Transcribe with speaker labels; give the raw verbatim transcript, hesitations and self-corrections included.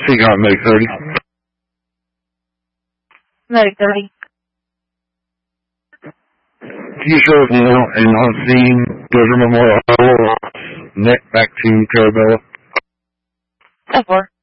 Speaker 1: Seeking on Medic thirty.
Speaker 2: Medic thirty.
Speaker 1: Can you show us more and on scene, Desert Memorial, neck back to Carabella?
Speaker 2: ten four.